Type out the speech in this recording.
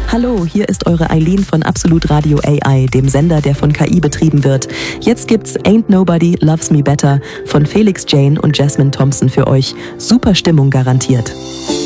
Hallo, hier ist eure Eileen von Absolut Radio AI, dem Sender, der von KI betrieben wird. Jetzt gibt's Ain't Nobody Loves Me Better von Felix Jane und Jasmine Thompson für euch. Super Stimmung garantiert.